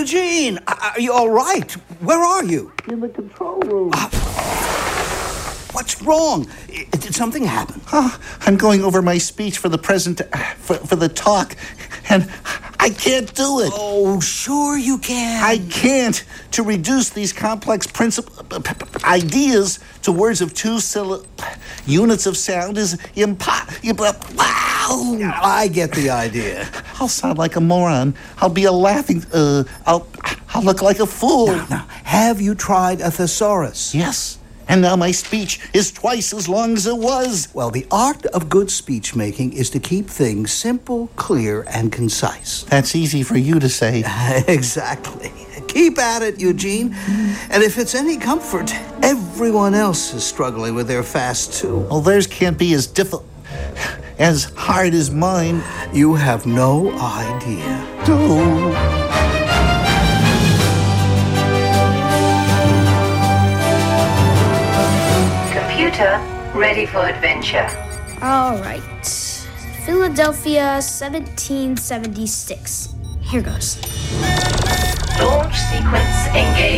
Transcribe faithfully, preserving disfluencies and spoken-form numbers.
Eugene, are you all right? Where are you? In the control room. Uh, what's wrong? Did something happen? Oh, I'm going over my speech for the present, for, for the talk, and I can't do it. Oh, sure you can. I can't. To reduce these complex principles, ideas to words of two syllables, units of sound is impossible. Wow! I get the idea. I'll sound like a moron. I'll be a laughing. Uh, I'll. I'll look like a fool. Now, now, have you tried a thesaurus? Yes. And now my speech is twice as long as it was. Well, the art of good speech making is to keep things simple, clear, and concise. That's easy for you to say. Exactly. Keep at it, Eugene. And if it's any comfort, everyone else is struggling with their fast, too. Well, theirs can't be as difficult, as hard as mine. You have no idea. No. Ready for adventure. All right. Philadelphia, seventeen seventy-six. Here goes. Launch sequence engaged.